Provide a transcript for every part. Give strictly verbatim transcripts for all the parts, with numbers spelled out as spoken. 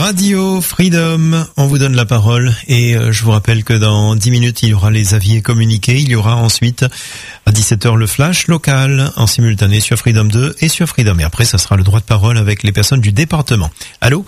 Radio Freedom, on vous donne la parole et euh, je vous rappelle que dans dix minutes, il y aura les avis et communiqués. Il y aura ensuite à dix-sept heures le flash local en simultané sur Freedom deux et sur Freedom. Et après, ça sera le droit de parole avec les personnes du département. Allô?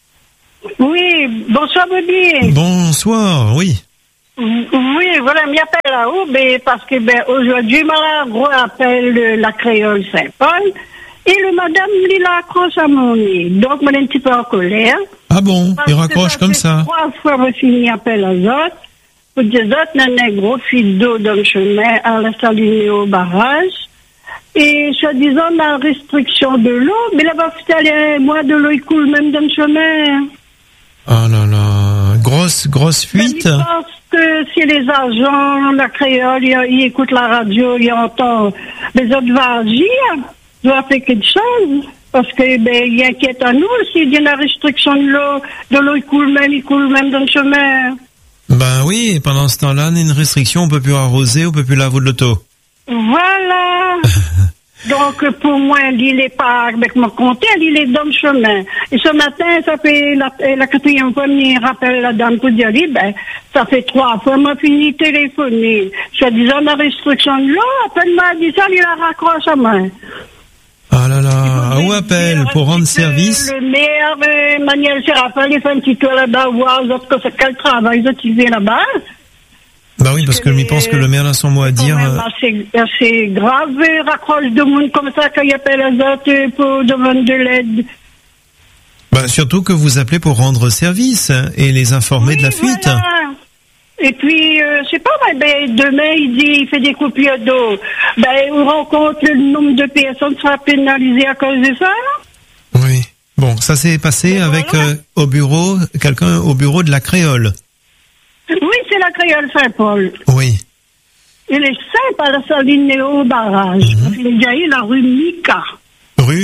Oui, bonsoir Bobby. Bonsoir, oui. Oui, voilà, m'y appelle là-haut, ben, parce que ben, aujourd'hui, ma gros appelle la créole Saint-Paul. Et le madame, il accroche à mon nez. Donc, moi, je suis un petit peu en colère. Ah bon, il raccroche comme ça. Trois fois, je finis appel à autres. Pour dire autres, il y a un gros fil d'eau dans le chemin à la saline au barrage. Et, soi-disant, la restriction de l'eau, mais là-bas, moi, de l'eau, il coule même dans le chemin. Ah là là, grosse, grosse fuite. Ben, je pense que si les agents, la créole, ils, ils écoutent la radio, ils entendent, les autres vont agir. Doit faire quelque chose, parce que ben il inquiète à nous s'il y a la restriction de l'eau, de l'eau il coule même, il coule même dans le chemin. Ben oui, et pendant ce temps-là, on a une restriction, on peut plus arroser, on peut plus laver de l'auto. Voilà. Donc pour moi, l'île est pas avec mon compte, l'île est dans le chemin. Et ce matin, ça fait la, la quatrième fois, me rappelle la dame pour dire, ben ça fait trois fois, m'a fini de téléphoner. Je disant la restriction de l'eau, après m'a dit ça, il la raccroche à main. Ah là là, où appelle pour rendre service? Le maire, euh, Manuel Séraphin, il fait un petit tour là-bas, voir que c'est quel travail ils ont là-bas. Bah oui, parce que je pense que le maire a son mot à dire. C'est assez grave, raccroche de monde comme ça quand il appelle les autres pour demander de l'aide. Bah surtout que vous appelez pour rendre service et les informer oui, de la fuite. Voilà. Et puis, euh, je sais pas, ben, demain, il dit, il fait des coupures d'eau. Ben, on rencontre le nombre de personnes qui sera pénalisé à cause de ça, là. Oui. Bon, ça s'est passé ben avec, voilà. euh, au bureau, quelqu'un au bureau de la Créole. Oui, c'est la Créole Saint-Paul. Oui. Il est simple à la saline au barrage. Mm-hmm. Il y a eu la rue Mika. Rue?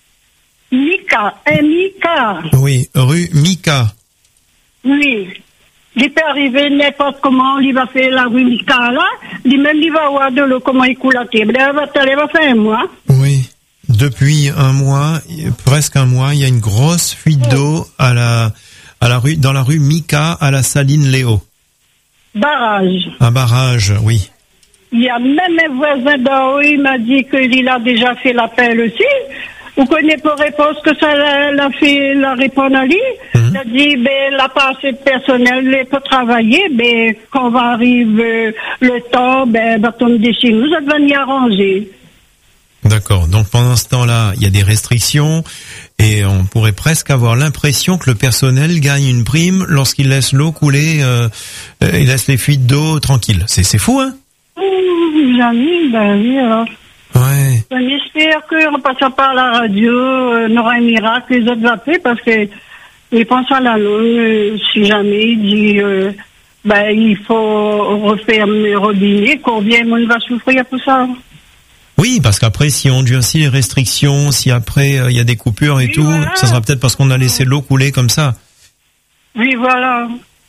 Mika, M I K. Oui, rue Mika. Oui. Il peut arriver n'importe comment, il va faire la rue Mika là, lui-même il va voir de l'eau comment il coule la table. Il va, il va faire un mois. Oui. Depuis un mois, presque un mois, il y a une grosse fuite oui. d'eau à la, à la rue, dans la rue Mika à la Saline Léo. Barrage. Un barrage, oui. Il y a même un voisin d'en haut, il m'a dit qu'il a déjà fait l'appel aussi. Vous connaissez pour réponse que ça l'a fait la répondre à lui. Mm-hmm. Il a dit, ben, la passée personnelle pour travailler, ben, quand va arriver le temps, ben, va tomber chez nous, ça va venir arranger. D'accord. Donc, pendant ce temps-là, il y a des restrictions et on pourrait presque avoir l'impression que le personnel gagne une prime lorsqu'il laisse l'eau couler, euh, il laisse les fuites d'eau tranquilles. C'est, c'est fou, hein? Mmh, jamais, ben oui, alors. Ouais. On espère qu'en passant par la radio, euh, on aura un miracle, les autres vont appeler parce que ils pensent à la lune, euh, si jamais il dit, euh, ben, il faut refermer le robinet, combien de monde va souffrir pour ça? Oui, parce qu'après, si on durcit les restrictions, si après, il euh, y a des coupures et oui, tout, voilà. Ça sera peut-être parce qu'on a laissé l'eau couler comme ça. Oui, voilà.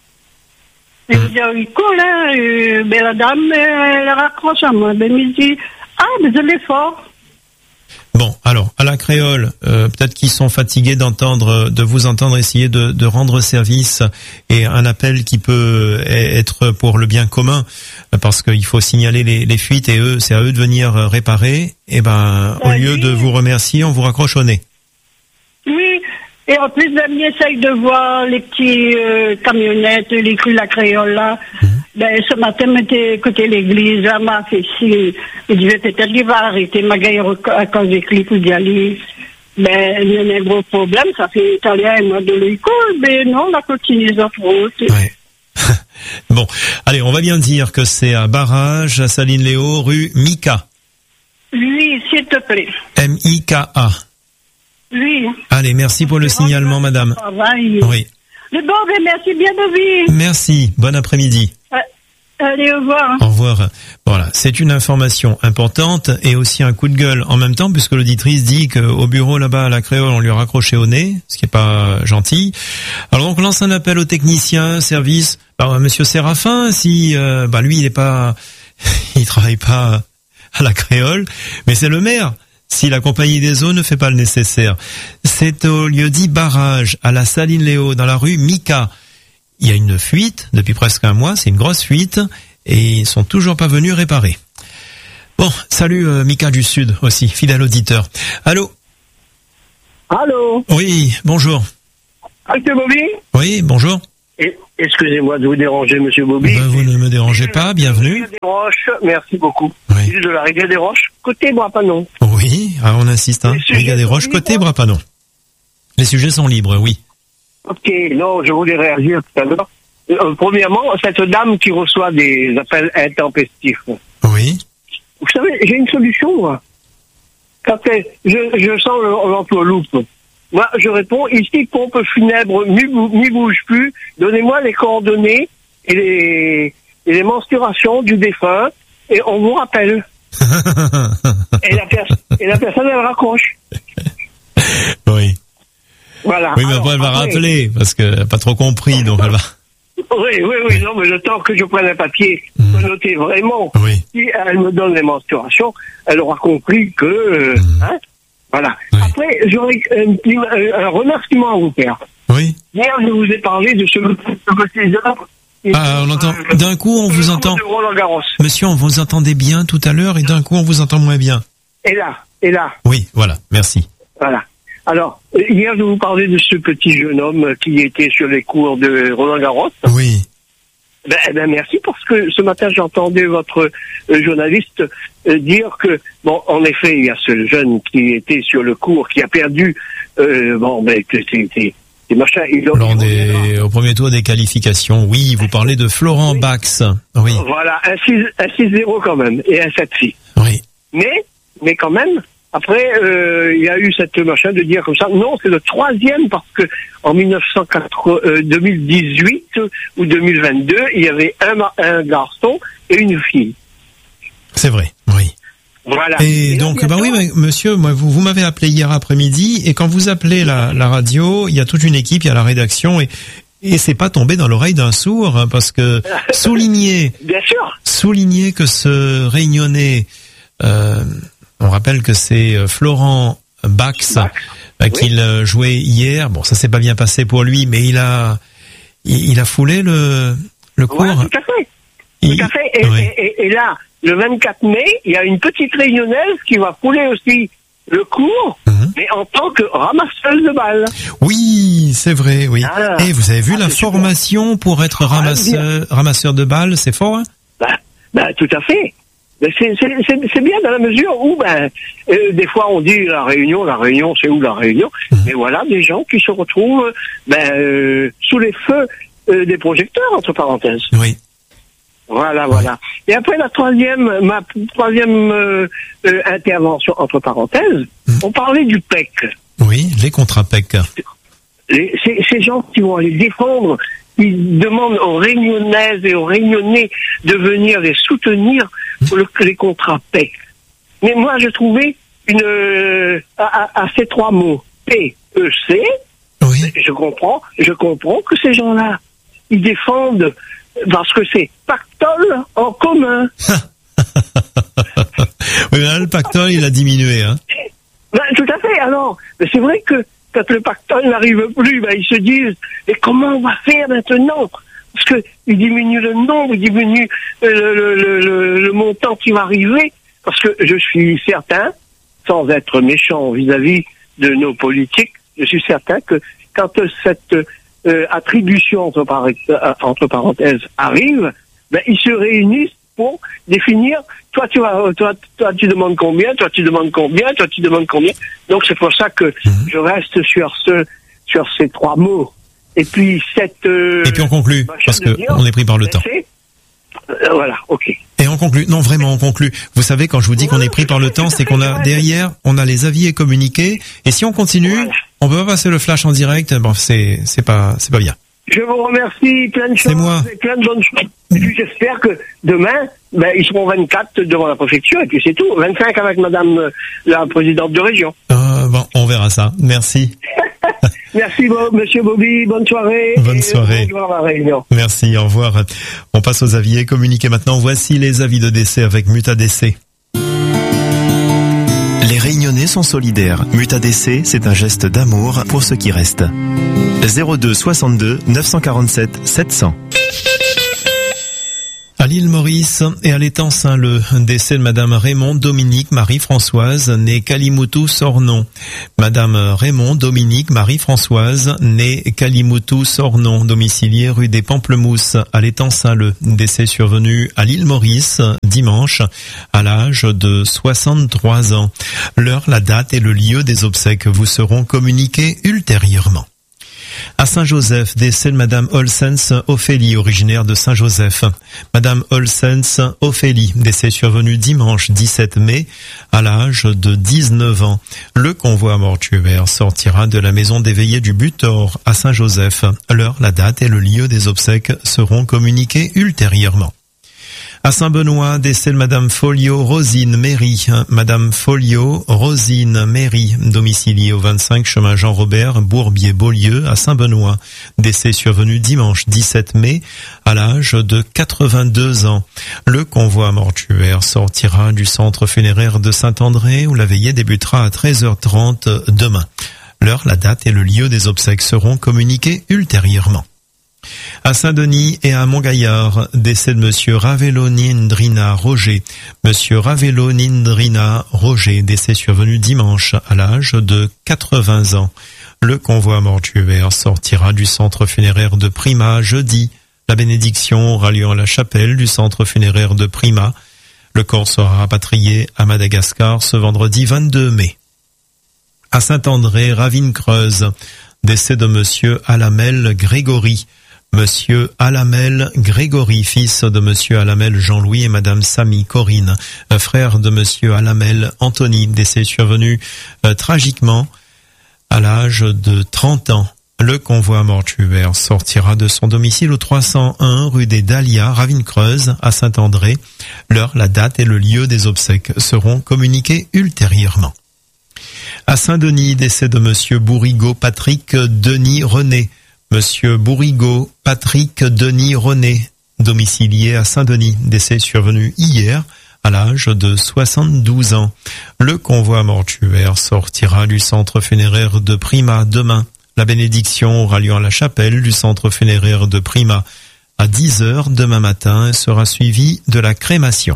Et hum. Il coule, hein, euh, ben, la dame, elle, elle raccroche à moi, ben, il dit, ah, mais de l'effort. Bon, alors, à la Créole, euh, peut-être qu'ils sont fatigués d'entendre, de vous entendre essayer de, de rendre service et un appel qui peut être pour le bien commun, parce qu'il faut signaler les, les fuites et eux, c'est à eux de venir réparer. Et ben, au lieu de vous remercier, on vous raccroche au nez. Oui. Et en plus, on essaye de voir les petits euh, camionnettes, les crues la Créole là. Mmh. Ben, ce matin, j'étais côté l'église, là, m'a fait signe. Je disais peut-être qu'il va arrêter ma guerre à cause des clips ou d'y aller. Ben, il y a un gros problème, ça fait italien et moi de l'école, mais non, on a continué notre route. Ouais. Bon, allez, on va bien dire que c'est à Barrage, à Saline-Léo, rue Mika. Oui, s'il te plaît. M I K A. Oui. Allez, merci pour le signalement, madame. Oui. Mais bon, ben merci bien de vivre. Merci, bon après-midi. Euh, allez, au revoir. Au revoir. Voilà, c'est une information importante et aussi un coup de gueule en même temps, puisque l'auditrice dit qu'au bureau là-bas à la Créole, on lui a raccroché au nez, ce qui est pas gentil. Alors donc, on lance un appel aux techniciens, service, bah, monsieur Séraphin, si, euh, bah lui, il est pas, il travaille pas à la Créole, mais c'est le maire. si la Compagnie des eaux ne fait pas le nécessaire. C'est au lieu-dit Barrage, à la Saline-Léo, dans la rue Mika. Il y a une fuite depuis presque un mois, c'est une grosse fuite, et ils sont toujours pas venus réparer. Bon, salut euh, Mika du Sud aussi, fidèle auditeur. Allô? Allô? Oui, bonjour. Monsieur Bobby? Oui, bonjour. Et, excusez-moi de vous déranger, monsieur Bobby. Ben, vous ne me dérangez pas, bienvenue. Des Roches, merci beaucoup. Oui. De la Rivière des Roches, côté Brapanon. Oui, ah, on insiste, hein. Rivière des Roches, côté Brapanon. Les sujets sont libres, oui. Ok, non, je voulais réagir tout à l'heure. Euh, premièrement, cette dame qui reçoit des appels intempestifs. Oui. Vous savez, j'ai une solution, moi. Quand elle, je, je sens l'entourloupe. Moi, je réponds, ici, pompe funèbre, n'y bouge plus, donnez-moi les coordonnées et les, et les menstruations du défunt, et on vous rappelle. et, la pers- et la personne, elle raccroche. Oui. Voilà. Oui, mais Alors, après, elle va après, rappeler, parce qu'elle n'a pas trop compris, donc elle va... Oui, oui, oui, non, mais le temps que je prenne un papier, mmh. pour noter vraiment, oui. si elle me donne les menstruations, elle aura compris que, euh, mmh. hein, voilà. Oui. Après, j'aurais un, un remerciement à vous faire. Oui. Hier, je vous ai parlé de ce petit homme. Ah, on entend. D'un coup, on vous entend. Monsieur, on vous entendait bien tout à l'heure, et d'un coup, on vous entend moins bien. Et là, et là. Oui, voilà, merci. Voilà. Alors, hier, je vous parlais de ce petit jeune homme qui était sur les cours de Roland-Garros. Oui. Ben, ben merci, parce que ce matin, j'entendais votre euh, journaliste euh, dire que, bon, en effet, il y a ce jeune qui était sur le cours, qui a perdu, euh, bon, ben, que c'est... Des machins, ils ont, Lors des, au premier tour des qualifications, oui, vous parlez de Florent oui. Bax. Oui. Voilà, un six zéro quand même, et un sept six. Oui. Mais, mais quand même, après, euh, il y a eu cette machin de dire comme ça, non, c'est le troisième, parce que en mille neuf cent quatre, euh, deux mille dix-huit ou deux mille vingt-deux, il y avait un, un garçon et une fille. C'est vrai, oui. Voilà. Et, et donc, bah oui, mais, monsieur, moi, vous, vous m'avez appelé hier après-midi, et quand vous appelez la, la radio, il y a toute une équipe, il y a la rédaction, et, et c'est pas tombé dans l'oreille d'un sourd, hein, parce que souligner, bien sûr, souligner que ce réunionnais, euh, on rappelle que c'est Florent Bax, Bax. Euh, oui. qu'il jouait hier. Bon, ça s'est pas bien passé pour lui, mais il a, il, il a foulé le, le cours. Ouais, tout à fait. Il, tout à fait. Et, oui. et, et, et là, le vingt-quatre mai, il y a une petite réunionnaise qui va fouler aussi le cours, mmh. mais en tant que ramasseuse de balles. Oui, c'est vrai, oui. Ah, et vous avez vu ah, la formation super. Pour être ramasseur, ah, ramasseur de balles, c'est fort, hein? Bah, bah, tout à fait. C'est, c'est, c'est, c'est bien dans la mesure où, ben, euh, des fois on dit la Réunion, la Réunion, c'est où la Réunion? Mmh. Mais voilà, des gens qui se retrouvent, ben, euh, sous les feux euh, des projecteurs, entre parenthèses. Oui. Voilà, voilà. Et après la troisième, ma troisième euh, euh, intervention, entre parenthèses, mmh. on parlait du P E C. Oui, les contrats P E C. Les, ces, ces gens qui vont aller défendre, ils demandent aux Réunionnaises et aux Réunionnais de venir les soutenir pour le, les contrats P E C. Mais moi, je trouvais une euh, à, à, à ces trois mots, P E C, oui. je comprends, je comprends que ces gens-là, ils défendent parce que c'est pactole en commun. Oui, là, le pactole, il a diminué, hein. Ben, tout à fait. Alors, c'est vrai que quand le pactole n'arrive plus, ben, ils se disent, mais comment on va faire maintenant? Parce que il diminue le nombre, il diminue le, le, le, le, le montant qui va arriver. Parce que je suis certain, sans être méchant vis-à-vis de nos politiques, je suis certain que quand cette Euh, attribution entre, par, euh, entre parenthèses arrive, ben ils se réunissent pour définir. Toi tu vas, toi, toi tu demandes combien, toi tu demandes combien, toi tu demandes combien. Donc c'est pour ça que mmh. je reste sur ce, sur ces trois mots. Et puis cette. Euh, Et puis on conclut parce que dire, on est pris par le temps. Euh, voilà, ok. Et on conclut. Non, vraiment, on conclut. Vous savez, quand je vous dis qu'on est pris par le temps, c'est qu'on a derrière, on a les avis et communiqués. Et si on continue, voilà. on peut pas passer le flash en direct. Bon, c'est, c'est pas, c'est pas bien. Je vous remercie, plein de choses. C'est moi. Et plein de bonnes choses. Et puis j'espère que demain, ben, ils seront vingt-quatre devant la préfecture et puis c'est tout. vingt-cinq avec madame la présidente de région. Euh, bon, on verra ça. Merci. Merci, monsieur Bobby. Bonne soirée. Bonne soirée. Bonjour à la Réunion. Merci, au revoir. On passe aux avis et communiqués maintenant. Voici les avis de décès avec Muta Décès. Les Réunionnais sont solidaires. Muta D C, c'est un geste d'amour pour ceux qui restent. zéro deux soixante-deux neuf cent quarante-sept sept cents. À l'île Maurice et à l'étang Saint-Leu, décès de Madame Raymond Dominique Marie-Françoise, née Kalimoutou Sornon. Madame Raymond Dominique Marie-Françoise, née Kalimoutou Sornon, domiciliée rue des Pamplemousses, à l'étang Saint-Leu. Décès survenu à l'île Maurice, dimanche, à l'âge de soixante-trois ans. L'heure, la date et le lieu des obsèques vous seront communiqués ultérieurement. À Saint-Joseph, décès de Madame Olsens Ophélie, originaire de Saint-Joseph. Madame Olsens Ophélie, décès survenu dimanche dix-sept mai, à l'âge de dix-neuf ans. Le convoi mortuaire sortira de la maison des veillées du Butor à Saint-Joseph. L'heure, la date et le lieu des obsèques seront communiqués ultérieurement. À Saint-Benoît, décès de Madame Folio Rosine Méry. Madame Folio Rosine Méry, domiciliée au vingt-cinq chemin Jean-Robert, Bourbier-Beaulieu, à Saint-Benoît. Décès survenu dimanche dix-sept mai, à l'âge de quatre-vingt-deux ans. Le convoi mortuaire sortira du centre funéraire de Saint-André, où la veillée débutera à treize heures trente demain. L'heure, la date et le lieu des obsèques seront communiqués ultérieurement. À Saint-Denis et à Montgaillard, décès de Monsieur Ravello Nindrina Roger. Monsieur Ravello Nindrina Roger, décès survenu dimanche à l'âge de quatre-vingts ans. Le convoi mortuaire sortira du centre funéraire de Prima jeudi. La bénédiction aura lieu à la chapelle du centre funéraire de Prima. Le corps sera rapatrié à Madagascar ce vendredi vingt-deux mai. À Saint-André, Ravine-Creuse, décès de Monsieur Alamel Grégory. Monsieur Alamel Grégory, fils de Monsieur Alamel Jean-Louis et Madame Samy Corinne, frère de Monsieur Alamel Anthony, décès survenu euh, tragiquement à l'âge de trente ans. Le convoi mortuaire sortira de son domicile au trois cent un rue des Dahlias, Ravine-Creuse, à Saint-André. L'heure, la date et le lieu des obsèques seront communiqués ultérieurement. À Saint-Denis, décès de Monsieur Bourrigaud Patrick Denis René. Monsieur Bourrigaud Patrick Denis René, domicilié à Saint-Denis, décès survenu hier à l'âge de soixante-douze ans. Le convoi mortuaire sortira du centre funéraire de Prima demain. La bénédiction aura lieu à la chapelle du centre funéraire de Prima à dix heures demain matin et sera suivie de la crémation.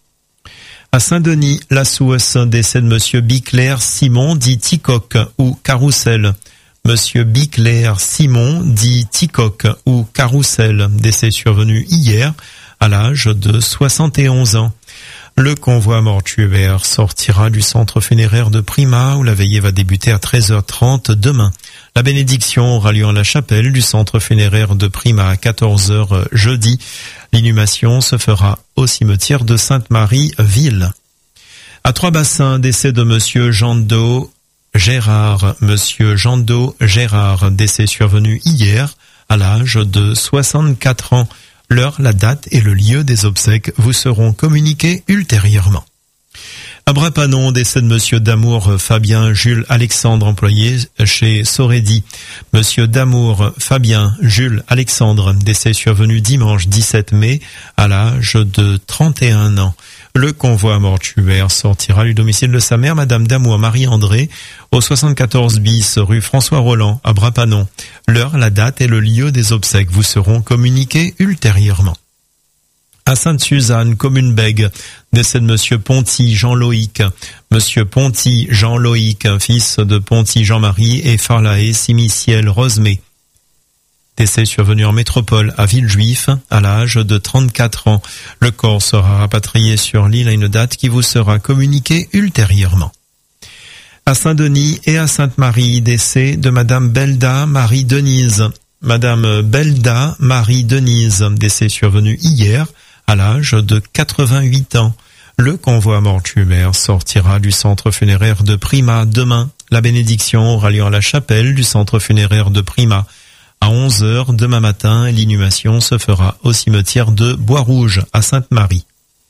À Saint-Denis, la Sousse, décès de Monsieur Biclair Simon dit Ticoc ou Carrousel. Monsieur Biclair Simon dit Ticoc ou Carrousel, décès survenu hier à l'âge de soixante et onze ans. Le convoi mortuaire sortira du centre funéraire de Prima où la veillée va débuter à treize heures trente demain. La bénédiction aura lieu à la chapelle du centre funéraire de Prima à quatorze heures jeudi. L'inhumation se fera au cimetière de Sainte-Marie-Ville. À Trois-Bassins, décès de Monsieur Jean Do Gérard, Monsieur Jean Do Gérard, décès survenu hier à l'âge de soixante-quatre ans. L'heure, la date et le lieu des obsèques vous seront communiqués ultérieurement. À Brapanon, décès de Monsieur Damour Fabien Jules Alexandre, employé chez Soredi. Monsieur Damour Fabien Jules Alexandre, décès survenu dimanche dix-sept mai à l'âge de trente et un ans. Le convoi mortuaire sortira du domicile de sa mère, Madame Damour Marie-André, au soixante-quatorze bis rue François Roland à Brapanon. L'heure, la date et le lieu des obsèques vous seront communiqués ultérieurement. À Sainte-Suzanne, commune Bègue, décès de Monsieur Ponty Jean-Loïc. Monsieur Ponty Jean-Loïc, fils de Ponty Jean-Marie et Farlaé Simiciel Rosemay. Décès survenu en métropole à Villejuif à l'âge de trente-quatre ans. Le corps sera rapatrié sur l'île à une date qui vous sera communiquée ultérieurement. À Saint-Denis et à Sainte-Marie, décès de Madame Belda Marie-Denise. Madame Belda Marie-Denise, décès survenu hier à l'âge de quatre-vingt-huit ans. Le convoi mortuaire sortira du centre funéraire de Prima demain. La bénédiction aura lieu à la chapelle du centre funéraire de Prima à onze heures demain matin et l'inhumation se fera au cimetière de Bois-Rouge à Sainte-Marie.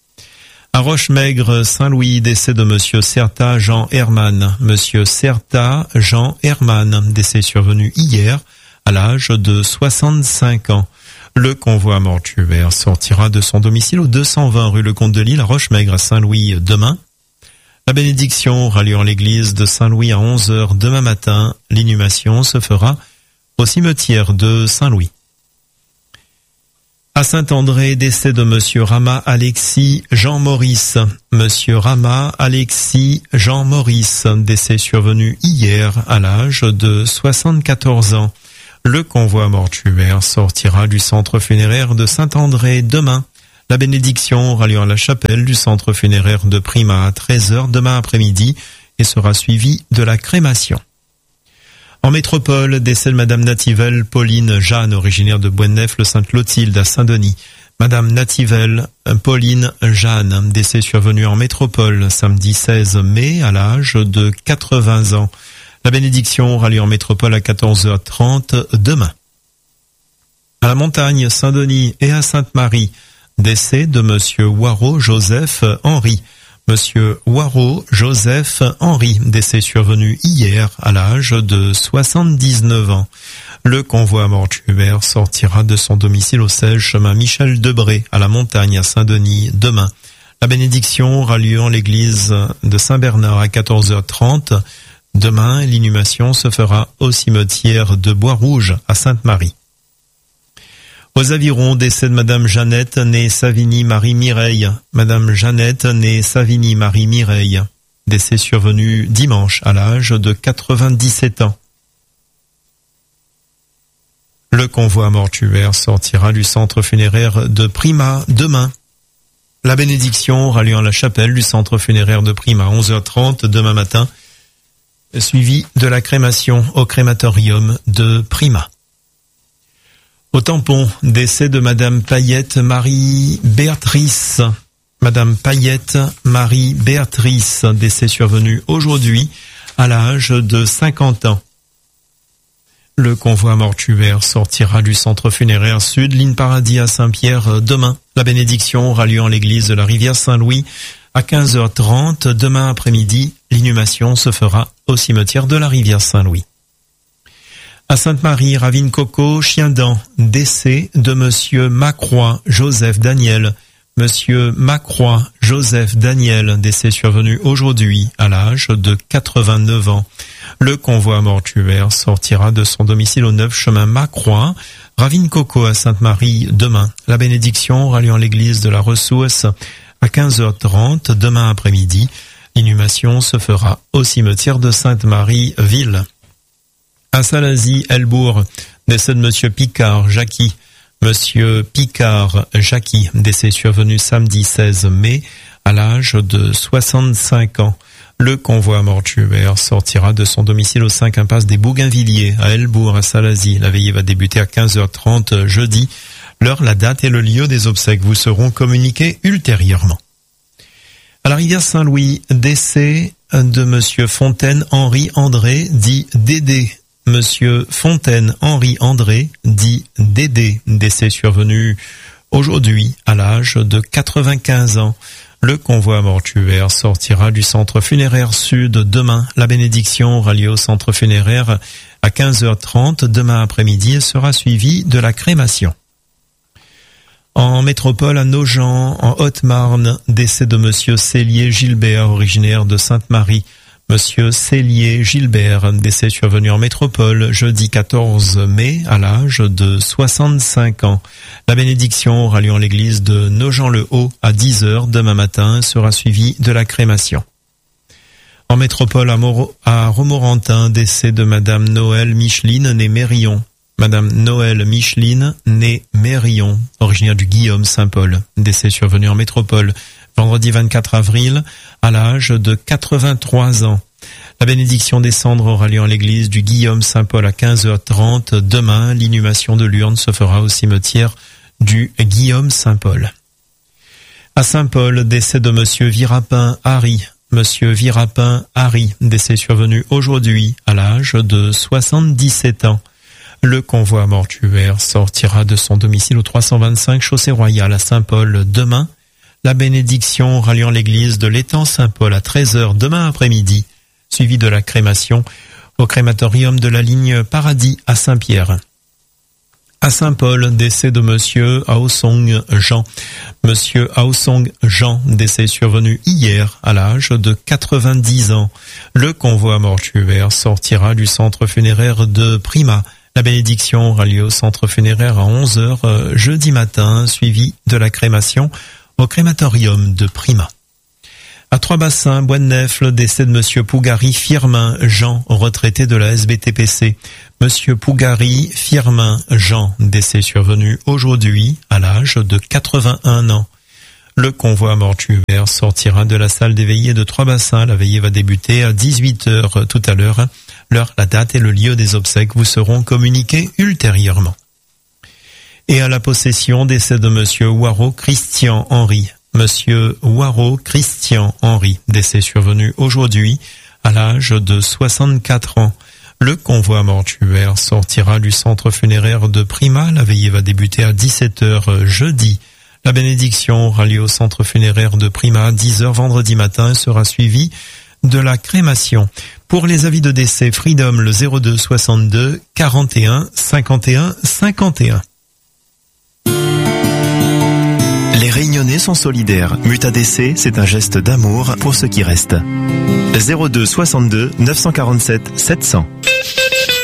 À Rochemaigre, Saint-Louis, décès de Monsieur Certa Jean Herman. Monsieur Certa Jean Herman, décès survenu hier à l'âge de soixante-cinq ans. Le convoi mortuaire sortira de son domicile au deux cent vingt rue Le Comte de Lille à Rochemaigre à Saint-Louis demain. La bénédiction aura lieu en l'église de Saint-Louis à onze heures demain matin. L'inhumation se fera au cimetière de Saint-Louis. À Saint-André, décès de Monsieur Rama Alexis Jean-Maurice. Monsieur Rama Alexis Jean-Maurice, décès survenu hier à l'âge de soixante-quatorze ans. Le convoi mortuaire sortira du centre funéraire de Saint-André demain. La bénédiction aura lieu à la chapelle du centre funéraire de Prima à treize heures demain après-midi et sera suivie de la crémation. En métropole, décès de Madame Nativelle Pauline Jeanne, originaire de Boisneuf-le-Sainte-Clotilde à Saint-Denis. Madame Nativelle Pauline Jeanne, décès survenu en métropole samedi seize mai à l'âge de quatre-vingts ans. La bénédiction aura lieu en métropole à quatorze heures trente demain. À la Montagne, Saint-Denis et à Sainte-Marie, décès de Monsieur Waro Joseph Henry. Monsieur Waro Joseph Henry, décès survenu hier à l'âge de soixante-dix-neuf ans. Le convoi mortuaire sortira de son domicile au seize chemin Michel Debré à la Montagne à Saint-Denis demain. La bénédiction aura lieu en l'église de Saint-Bernard à quatorze heures trente. Demain, l'inhumation se fera au cimetière de Bois-Rouge à Sainte-Marie. Aux Avirons, décès de Madame Jeannette, née Savigny Marie-Mireille. Madame Jeannette, née Savigny Marie-Mireille. Décès survenu dimanche à l'âge de quatre-vingt-dix-sept ans. Le convoi mortuaire sortira du centre funéraire de Prima demain. La bénédiction aura lieu en la chapelle du centre funéraire de Prima à onze heures trente demain matin, suivi de la crémation au crématorium de Prima. Au Tampon, décès de Madame Payette Marie-Béatrice. Madame Payette Marie-Béatrice, décès survenu aujourd'hui à l'âge de cinquante ans. Le convoi mortuaire sortira du centre funéraire sud, ligne Paradis à Saint-Pierre demain. La bénédiction aura lieu en l'église de la rivière Saint-Louis à quinze heures trente demain après-midi. L'inhumation se fera au cimetière de la rivière Saint-Louis. À Sainte-Marie, Ravine Coco, Chiendan, décès de Monsieur Macroix Joseph Daniel. Monsieur Macroix Joseph Daniel, décès survenu aujourd'hui à l'âge de quatre-vingt-neuf ans. Le convoi mortuaire sortira de son domicile au neuf chemin Macroix, Ravine Coco à Sainte-Marie demain. La bénédiction aura lieu en l'église de la Ressource à quinze heures trente demain après-midi. L'inhumation se fera au cimetière de Sainte-Marie-Ville. À Salazie-Elbourg, décès de Monsieur Picard Jackie. Monsieur Picard Jackie, décès survenu samedi seize mai à l'âge de soixante-cinq ans. Le convoi mortuaire sortira de son domicile au cinq impasse des Bougainvilliers à Elbourg à Salazie. La veillée va débuter à quinze heures trente jeudi. L'heure, la date et le lieu des obsèques vous seront communiqués ultérieurement. À la rivière Saint-Louis, décès de Monsieur Fontaine Henri André, dit Dédé. Monsieur Fontaine Henri André, dit Dédé, décès survenu aujourd'hui à l'âge de quatre-vingt-quinze ans. Le convoi mortuaire sortira du centre funéraire sud demain. La bénédiction aura lieu au centre funéraire à quinze heures trente demain après-midi et sera suivie de la crémation. En métropole à Nogent, en Haute-Marne, décès de Monsieur Célier Gilbert, originaire de Sainte-Marie. Monsieur Célier Gilbert, décès survenu en métropole jeudi quatorze mai à l'âge de soixante-cinq ans. La bénédiction aura lieu en l'église de Nogent-le-Haut à dix heures demain matin et sera suivie de la crémation. En métropole à, Moro, à Romorantin, décès de Madame Noël Micheline, née Mérillon. Madame Noël Micheline, née Mérillon, originaire du Guillaume Saint-Paul, décès survenu en métropole vendredi vingt-quatre avril, à l'âge de quatre-vingt-trois ans. La bénédiction des cendres aura lieu en l'église du Guillaume Saint-Paul à quinze heures trente. Demain, l'inhumation de l'urne se fera au cimetière du Guillaume Saint-Paul. À Saint-Paul, décès de Monsieur Virapin Harry. Monsieur Virapin Harry, décès survenu aujourd'hui à l'âge de soixante-dix-sept ans. Le convoi mortuaire sortira de son domicile au trois cent vingt-cinq Chaussée Royale à Saint-Paul demain. La bénédiction aura lieu en l'église de l'étang Saint-Paul à treize heures demain après-midi, suivi de la crémation au crématorium de la ligne Paradis à Saint-Pierre. À Saint-Paul, décès de monsieur Aosong Jean. Monsieur Aosong Jean, décès survenu hier à l'âge de quatre-vingt-dix ans. Le convoi mortuaire sortira du centre funéraire de Prima. La bénédiction aura lieu au centre funéraire à onze heures jeudi matin, suivi de la crémation au crématorium de Prima. À Trois-Bassins, Bois-de-Nef, le décès de monsieur Pougary Firmin Jean, retraité de la S B T P C. Monsieur Pougary Firmin Jean, décès survenu aujourd'hui à l'âge de quatre-vingt-un ans. Le convoi mortuaire sortira de la salle des veillées de Trois-Bassins. La veillée va débuter à dix-huit heures tout à l'heure. L'heure, la date et le lieu des obsèques vous seront communiqués ultérieurement. Et à la possession, décès de monsieur Waro Christian Henry. Monsieur Waro Christian Henry, décès survenu aujourd'hui à l'âge de soixante-quatre ans. Le convoi mortuaire sortira du centre funéraire de Prima. La veillée va débuter à dix-sept heures jeudi. La bénédiction aura lieu au centre funéraire de Prima à dix heures vendredi matin et sera suivie de la crémation. Pour les avis de décès, Freedom le zéro deux soixante-deux quarante et un cinquante et un cinquante et un. Les Réunionnais sont solidaires. Muta D C, c'est un geste d'amour pour ceux qui restent. zéro deux soixante-deux neuf cent quarante-sept sept cents.